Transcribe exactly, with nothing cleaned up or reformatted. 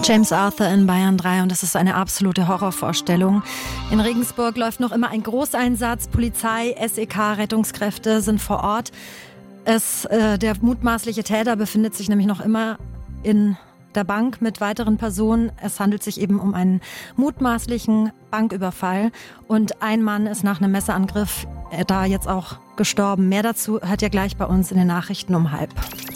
James Arthur in Bayern drei und das ist eine absolute Horrorvorstellung. In Regensburg läuft noch immer ein Großeinsatz. Polizei, S E K, Rettungskräfte sind vor Ort. Es, äh, der mutmaßliche Täter befindet sich nämlich noch immer in der Bank mit weiteren Personen. Es handelt sich eben um einen mutmaßlichen Banküberfall und ein Mann ist nach einem Messerangriff da jetzt auch gestorben. Mehr dazu hört ihr gleich bei uns in den Nachrichten um halb.